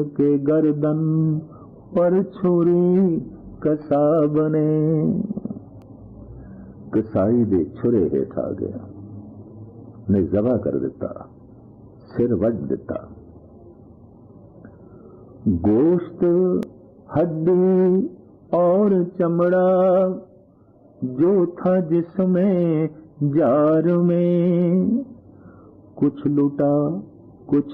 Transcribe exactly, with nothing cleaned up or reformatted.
के गर्दन पर छुरी कसाब ने कसाई दे छुरे हेठ आ गया ने जबा कर दिता, सिर वड दिता। गोश्त हड्डी और चमड़ा जो था जिसमें जार में, कुछ लुटा कुछ